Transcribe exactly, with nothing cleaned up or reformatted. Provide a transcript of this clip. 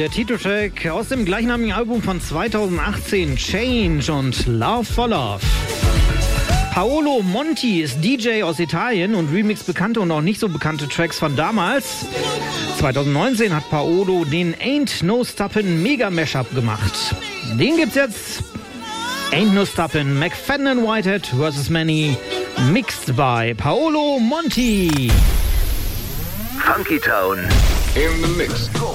der Titeltrack aus dem gleichnamigen Album von zweitausendachtzehn, Change und Love for Love. Paolo Monti ist D J aus Italien und remix bekannte und auch nicht so bekannte Tracks von damals. zweitausendneunzehn hat Paolo den Ain't No Stoppin' Mega Mashup gemacht. Den gibt's jetzt. Ain't No Stoppin', McFadden and Whitehead versus Many, mixed by Paolo Monti. Funky Town in the mix.